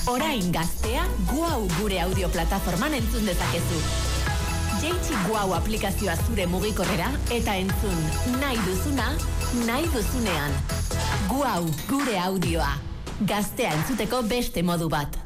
Orain gaztea Guau gure audio plataforman entzun dezakezu. Jaitsi Guau aplikazioa zure mugikorrera eta entzun nahi duzuna, nahi duzunean. Guau gure audioa. Gaztea entzuteko beste modu bat.